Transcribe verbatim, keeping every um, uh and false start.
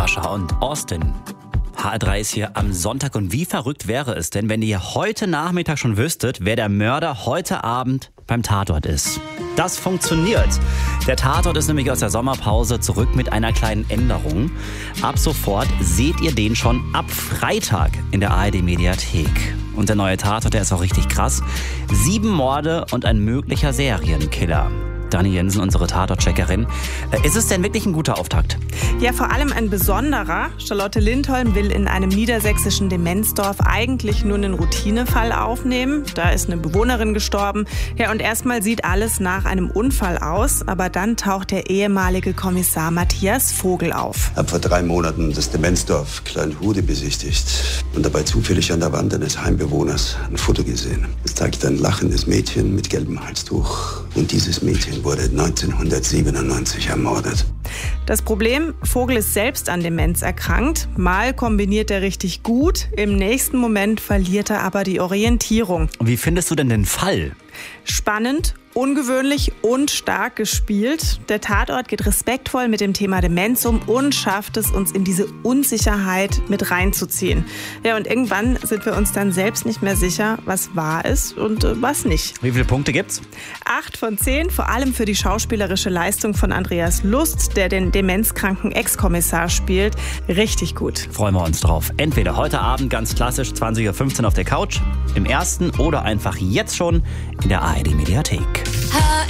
Natascha und Austin. H R drei ist hier am Sonntag und wie verrückt wäre es denn, wenn ihr heute Nachmittag schon wüsstet, wer der Mörder heute Abend beim Tatort ist. Das funktioniert. Der Tatort ist nämlich aus der Sommerpause zurück mit einer kleinen Änderung. Ab sofort seht ihr den schon ab Freitag in der A R D-Mediathek. Und der neue Tatort, der ist auch richtig krass. Sieben Morde und ein möglicher Serienkiller. Dani Jensen, unsere Tatort-Checkerin. Ist es denn wirklich ein guter Auftakt? Ja, vor allem ein besonderer. Charlotte Lindholm will in einem niedersächsischen Demenzdorf eigentlich nur einen Routinefall aufnehmen. Da ist eine Bewohnerin gestorben. Ja, und erstmal sieht alles nach einem Unfall aus. Aber dann taucht der ehemalige Kommissar Matthias Vogel auf. Ich habe vor drei Monaten das Demenzdorf Kleinhude besichtigt und dabei zufällig an der Wand eines Heimbewohners ein Foto gesehen. Es zeigt ein lachendes Mädchen mit gelbem Halstuch. Und dieses Mädchen wurde neunzehnhundertsiebenundneunzig ermordet. Das Problem, Vogel ist selbst an Demenz erkrankt. Mal kombiniert er richtig gut, im nächsten Moment verliert er aber die Orientierung. Wie findest du denn den Fall? Spannend, ungewöhnlich und stark gespielt. Der Tatort geht respektvoll mit dem Thema Demenz um und schafft es, uns in diese Unsicherheit mit reinzuziehen. Ja, und irgendwann sind wir uns dann selbst nicht mehr sicher, was wahr ist und äh, was nicht. Wie viele Punkte gibt's? Acht von zehn, vor allem für die schauspielerische Leistung von Andreas Lust, der den demenzkranken Ex-Kommissar spielt. Richtig gut. Freuen wir uns drauf. Entweder heute Abend ganz klassisch zwanzig Uhr fünfzehn auf der Couch, im ersten oder einfach jetzt schon in der A R D-Mediathek.